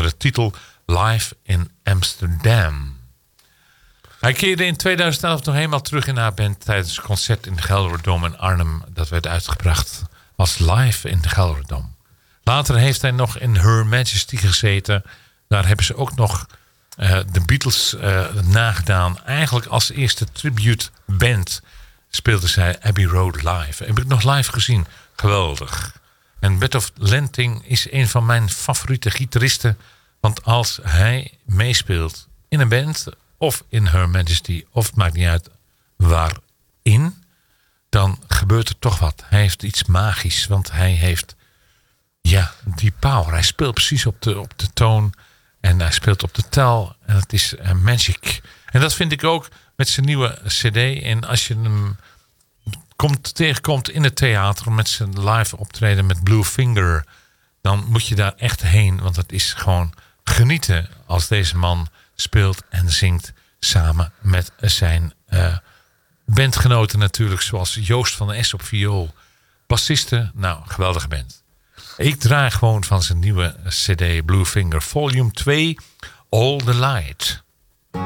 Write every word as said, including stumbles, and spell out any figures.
onder de titel Live in Amsterdam. Hij keerde in tweeduizend elf nog eenmaal terug in haar band tijdens een concert in de Gelredome in Arnhem. Dat werd uitgebracht als live in de Gelredome. Later heeft hij nog in Her Majesty gezeten. Daar hebben ze ook nog uh, de Beatles uh, nagedaan. Eigenlijk als eerste tribute band speelde zij Abbey Road live. Heb ik nog live gezien. Geweldig. En Bertolt Lenting is een van mijn favoriete gitaristen. Want als hij meespeelt in een band of in Her Majesty, of het maakt niet uit waarin, dan gebeurt er toch wat. Hij heeft iets magisch, want hij heeft ja, die power. Hij speelt precies op de, op de toon en hij speelt op de tel en het is uh, magic. En dat vind ik ook met zijn nieuwe cd. En als je hem komt, tegenkomt in het theater met zijn live optreden met Blue Finger, dan moet je daar echt heen, want het is gewoon genieten als deze man speelt en zingt samen met zijn uh, bandgenoten natuurlijk, zoals Joost van der Es op viool. Bassisten, nou, geweldige band. Ik draai gewoon van zijn nieuwe cd Blue Finger Volume twee, All the Light.